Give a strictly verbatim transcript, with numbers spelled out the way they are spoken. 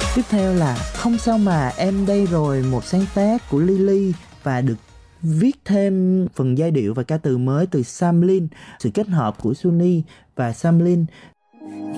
Tiếp theo là Không Sao Mà Em Đây Rồi, một sáng tác của Lily và được viết thêm phần giai điệu và ca từ mới từ Sam Lin, sự kết hợp của Sunny và Sam Lin.